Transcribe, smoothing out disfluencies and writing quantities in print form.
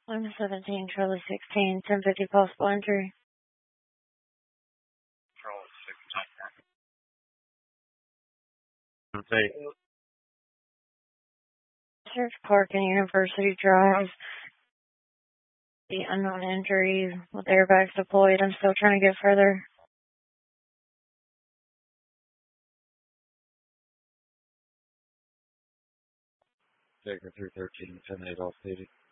I'm 17, Charlie 16, 1050 possible injury. Okay. Search Park and University Drive. The unknown injuries with airbags deployed. I'm still trying to get further. Jager 313, 10-8 off duty.